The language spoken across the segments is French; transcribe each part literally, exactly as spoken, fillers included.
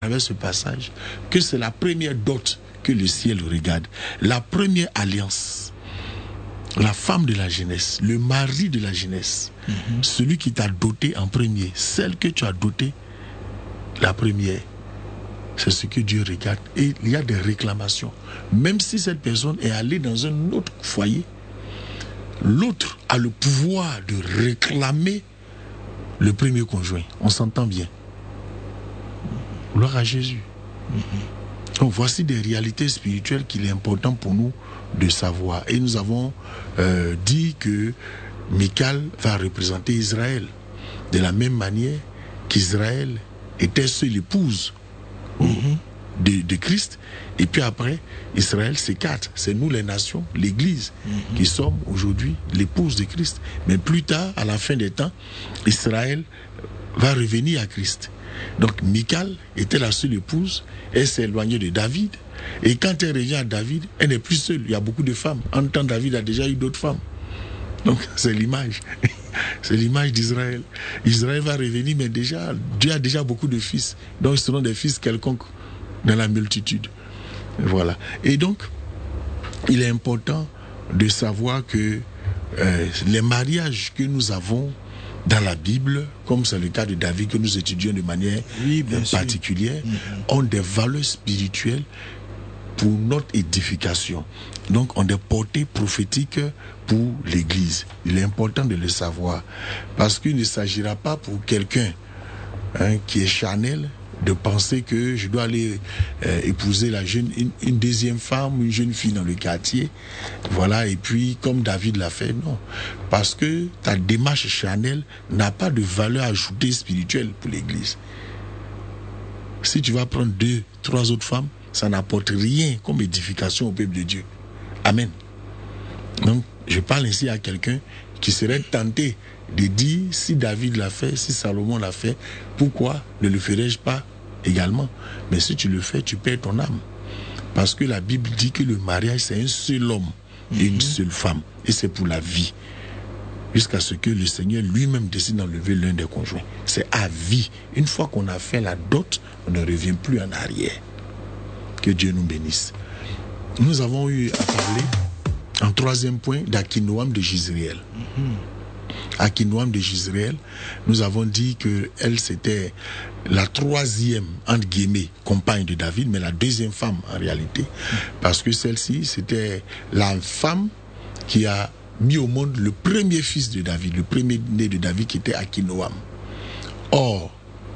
travers ce passage que c'est la première dot que le ciel regarde, la première alliance, la femme de la jeunesse, le mari de la jeunesse, mm-hmm. celui qui t'a doté en premier, celle que tu as dotée, la première, c'est ce que Dieu regarde. Et il y a des réclamations. Même si cette personne est allée dans un autre foyer, l'autre a le pouvoir de réclamer le premier conjoint. On s'entend bien. Gloire à Jésus. Mm-hmm. Donc voici des réalités spirituelles qu'il est important pour nous de savoir. Et nous avons euh, dit que Michal va représenter Israël. De la même manière qu'Israël était seule épouse mm-hmm. de, de Christ. Et puis après, Israël s'écarte. C'est nous les nations, l'Église, mm-hmm. qui sommes aujourd'hui l'épouse de Christ. Mais plus tard, à la fin des temps, Israël va revenir à Christ. Donc Michal était la seule épouse. Elle s'est éloignée de David. Et quand elle revient à David, elle n'est plus seule. Il y a beaucoup de femmes. En temps, David a déjà eu d'autres femmes. Donc c'est l'image. C'est l'image d'Israël. Israël va revenir, mais déjà, Dieu a déjà beaucoup de fils. Donc ce seront des fils quelconques dans la multitude. Voilà. Et donc, il est important de savoir que euh, les mariages que nous avons dans la Bible, comme c'est le cas de David que nous étudions de manière oui, euh, particulière, mm-hmm. ont des valeurs spirituelles pour notre édification. Donc, ont des portées prophétiques pour l'Église. Il est important de le savoir. Parce qu'il ne s'agira pas pour quelqu'un hein, qui est charnel de penser que je dois aller euh, épouser la jeune, une, une deuxième femme, une jeune fille dans le quartier. Voilà, et puis comme David l'a fait, non. Parce que ta démarche charnelle n'a pas de valeur ajoutée spirituelle pour l'Église. Si tu vas prendre deux, trois autres femmes, ça n'apporte rien comme édification au peuple de Dieu. Amen. Donc, je parle ici à quelqu'un qui serait tenté de dire, si David l'a fait, si Salomon l'a fait, pourquoi ne le ferais-je pas également? Mais si tu le fais, tu perds ton âme. Parce que la Bible dit que le mariage, c'est un seul homme et une seule femme. Et c'est pour la vie. Jusqu'à ce que le Seigneur lui-même décide d'enlever l'un des conjoints. C'est à vie. Une fois qu'on a fait la dot, on ne revient plus en arrière. Que Dieu nous bénisse. Nous avons eu à parler, en troisième point, d'Akinoam de Jizréel. Mm-hmm. Akinoam de Jizréel, nous avons dit qu'elle, c'était la troisième, entre guillemets, compagne de David, mais la deuxième femme, en réalité. Mm-hmm. Parce que celle-ci, c'était la femme qui a mis au monde le premier fils de David, le premier né de David, qui était Akinoam. Or,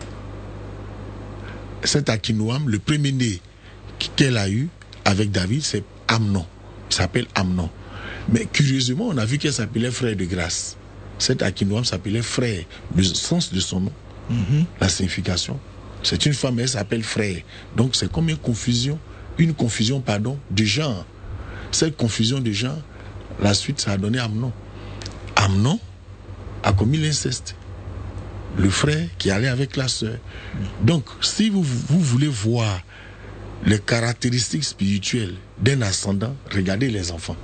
cet Akinoam, le premier né qu'elle a eu avec David, c'est Amnon. Il s'appelle Amnon. Mais curieusement, on a vu qu'elle s'appelait frère de grâce. Cet Akinoam s'appelait frère. Le sens de son nom, mm-hmm. la signification, c'est une femme, elle s'appelle frère. Donc c'est comme une confusion, une confusion, pardon, de genre. Cette confusion de genre, la suite, ça a donné Amnon. Amnon a commis l'inceste. Le frère qui allait avec la sœur. Mm-hmm. Donc, si vous, vous voulez voir les caractéristiques spirituelles d'un ascendant, regardez les enfants.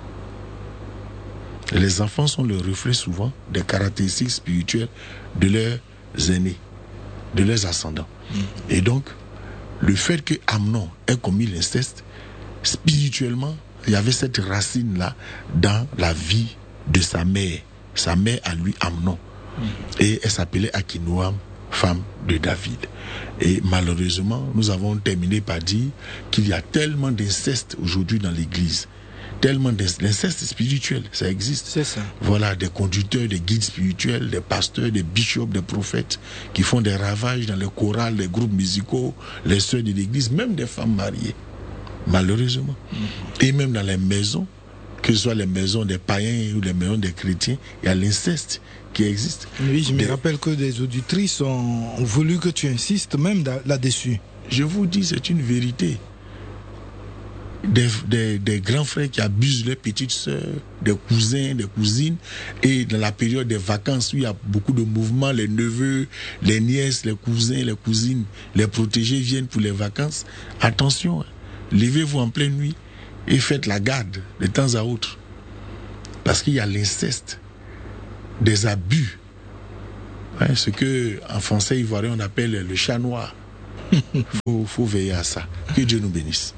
Les enfants sont le reflet souvent des caractéristiques spirituelles de leurs aînés, de leurs ascendants. Mmh. Et donc, le fait que Amnon ait commis l'inceste, spirituellement, il y avait cette racine-là dans la vie de sa mère. Sa mère à lui, Amnon. Mmh. Et elle s'appelait Akinoam, femme de David. Et malheureusement, nous avons terminé par dire qu'il y a tellement d'inceste aujourd'hui dans l'Église. Tellement d'inceste spirituel, ça existe. C'est ça. Voilà, des conducteurs, des guides spirituels, des pasteurs, des bishops, des prophètes qui font des ravages dans les chorales, les groupes musicaux, les sœurs de l'Église, même des femmes mariées. Malheureusement. Mm-hmm. Et même dans les maisons, que ce soit les maisons des païens ou les maisons des chrétiens, il y a l'inceste qui existe. Oui, je des... me rappelle que des auditrices ont voulu que tu insistes même là-dessus. Je vous dis, c'est une vérité. Des, des, des grands frères qui abusent leurs petites sœurs, des cousins, des cousines, et dans la période des vacances où il y a beaucoup de mouvements, les neveux, les nièces, les cousins, les cousines, les protégés viennent pour les vacances. Attention, levez-vous en pleine nuit et faites la garde de temps à autre. Parce qu'il y a l'inceste, des abus, hein, ce que en français ivoirien on appelle le chat noir. Il faut, faut veiller à ça. Que Dieu nous bénisse.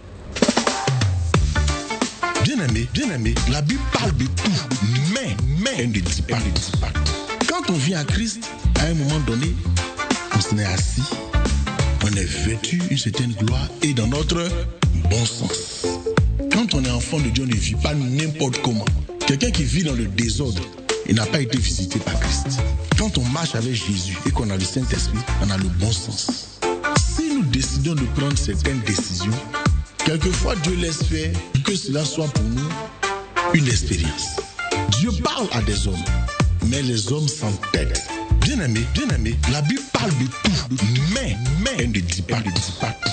Bien aimé, bien aimé, la Bible parle de tout, mais, mais, elle ne dit pas, elle ne dit pas. Quand on vient à Christ, à un moment donné, on s'en est assis, on est vêtu une certaine gloire et dans notre bon sens. Quand on est enfant de Dieu, on ne vit pas n'importe comment. Quelqu'un qui vit dans le désordre, il n'a pas été visité par Christ. Quand on marche avec Jésus et qu'on a le Saint-Esprit, on a le bon sens. Si nous décidons de prendre certaines décisions, quelquefois Dieu laisse faire que cela soit pour nous une expérience. Dieu parle à des hommes, mais les hommes s'entêtent. Bien aimé, bien aimé, la Bible parle de tout, mais, mais, elle ne dit pas, elle ne dit pas tout.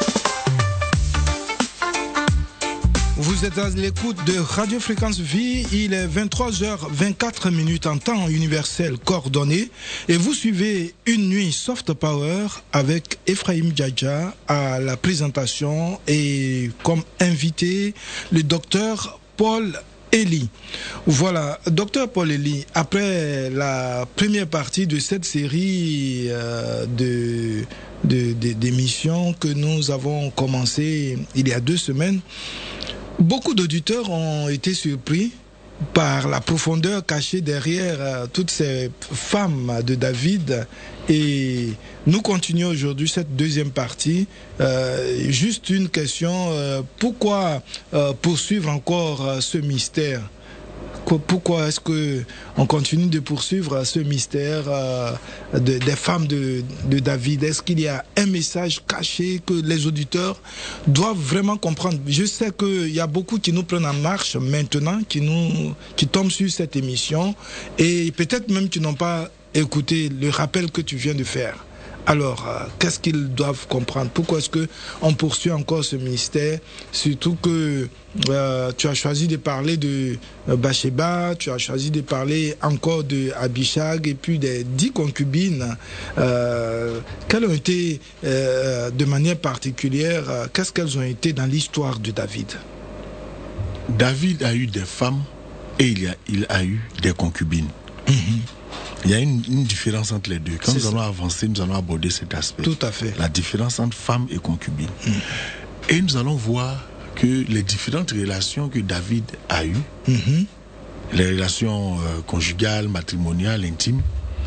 Vous êtes à l'écoute de Radio Fréquence Vie, il est vingt-trois heures vingt-quatre minutes en temps universel coordonné et vous suivez Une nuit soft power avec Ephraim Djadja à la présentation et comme invité le docteur Paul Elie. Voilà, docteur Paul Elie, après la première partie de cette série euh, de, de, de, d'émissions que nous avons commencé il y a deux semaines, beaucoup d'auditeurs ont été surpris par la profondeur cachée derrière euh, toutes ces femmes de David et nous continuons aujourd'hui cette deuxième partie. Euh, juste une question, euh, pourquoi euh, poursuivre encore euh, ce mystère ? Pourquoi est-ce que on continue de poursuivre ce mystère euh, de, des femmes de, de David? Est-ce qu'il y a un message caché que les auditeurs doivent vraiment comprendre? Je sais qu'il y a beaucoup qui nous prennent en marche maintenant, qui nous qui tombent sur cette émission et peut-être même qui n'ont pas écouté le rappel que tu viens de faire. Alors, euh, qu'est-ce qu'ils doivent comprendre? Pourquoi est-ce qu'on poursuit encore ce ministère? Surtout que euh, tu as choisi de parler de euh, Bathsheba, tu as choisi de parler encore de Abishag et puis des dix concubines. Euh, quelles ont été, euh, de manière particulière, euh, qu'est-ce qu'elles ont été dans l'histoire de David? David a eu des femmes et il, y a, il a eu des concubines. Mm-hmm. Il y a une, une différence entre les deux. Quand C'est nous allons ça. avancer, nous allons aborder cet aspect. Tout à fait. La différence entre femme et concubine. Mm. Et nous allons voir que les différentes relations que David a eues, mm-hmm. les relations euh, conjugales, matrimoniales, intimes,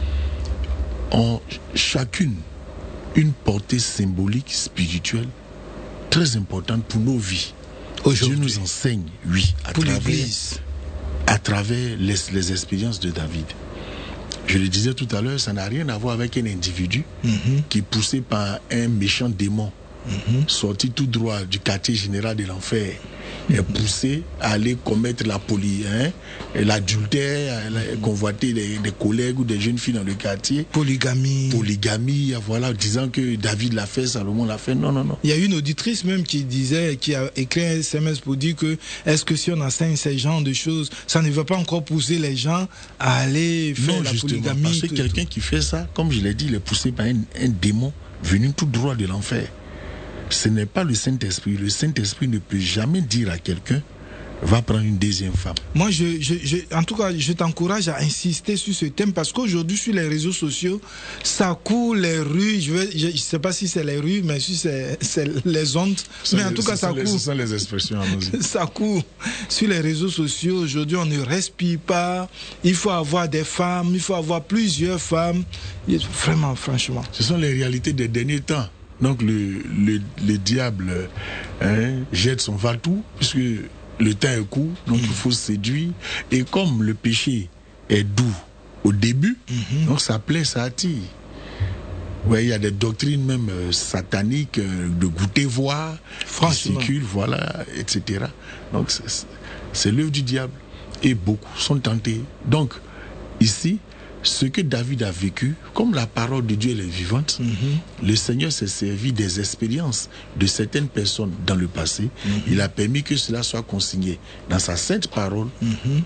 ont chacune une portée symbolique, spirituelle, très importante pour nos vies. Dieu nous enseigne, oui, à pour travers, l'Église. à travers les, les expériences de David. Je le disais tout à l'heure, ça n'a rien à voir avec un individu mm-hmm. qui est poussé par un méchant démon, mm-hmm. sorti tout droit du quartier général de l'enfer, mm-hmm. est poussé à aller commettre la poly, hein, l'adultère, mm-hmm. convoiter des, des collègues ou des jeunes filles dans le quartier. Polygamie. Polygamie, voilà, disant que David l'a fait, Salomon l'a fait. Non, non, non. Il y a une auditrice même qui disait, qui a écrit un S M S pour dire que est-ce que si on enseigne ces genres de choses, ça ne va pas encore pousser les gens à aller faire non, la justement, polygamie. Parce que tout, quelqu'un tout. qui fait ça, comme je l'ai dit, il est poussé par un, un démon venu tout droit de l'enfer. Ce n'est pas le Saint-Esprit. Le Saint-Esprit ne peut jamais dire à quelqu'un va prendre une deuxième femme. Moi, je, je, je, en tout cas, je t'encourage à insister sur ce thème parce qu'aujourd'hui, sur les réseaux sociaux, ça court les rues. Je ne je, je sais pas si c'est les rues, mais si c'est, c'est les ondes. Ça mais en les, tout cas, ça les, court. Ce sont les expressions à nous. Ça court sur les réseaux sociaux. Aujourd'hui, on ne respire pas. Il faut avoir des femmes. Il faut avoir plusieurs femmes. Vraiment, franchement. Ce sont les réalités des derniers temps. Donc, le, le, le diable hein, jette son va-tout, puisque le temps est court, donc mmh. il faut se séduire. Et comme le péché est doux au début, mmh. donc ça plaît, ça attire. Ouais, il y a des doctrines même euh, sataniques, euh, de goûter voir, qui circulent, voilà, et cetera. Donc c'est, c'est l'œuvre du diable. Et beaucoup sont tentés. Donc, ici, ce que David a vécu, comme la parole de Dieu elle est vivante, mm-hmm. le Seigneur s'est servi des expériences de certaines personnes dans le passé. Mm-hmm. Il a permis que cela soit consigné dans sa sainte parole. Mm-hmm.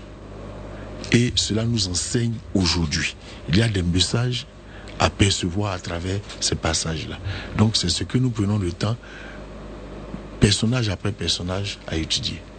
Et cela nous enseigne aujourd'hui. Il y a des messages à percevoir à travers ces passages-là. Donc c'est ce que nous prenons le temps, personnage après personnage, à étudier.